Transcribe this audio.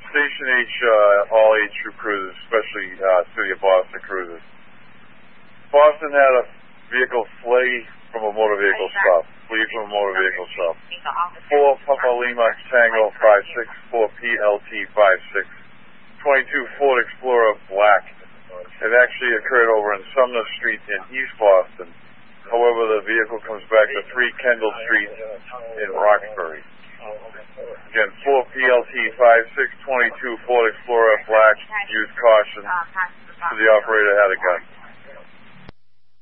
Station H, all H through cruisers, especially City of Boston cruisers. Boston had a vehicle flee from a motor vehicle stop. 4 Papa Lima Tango 56, 4 PLT 56, 22 Ford Explorer black. It actually occurred over in Sumner Street in East Boston. However, the vehicle comes back to 3 Kendall Street in Roxbury. Again, 4 PLT 56, 22 Ford Explorer black. Use caution. So the operator had a gun.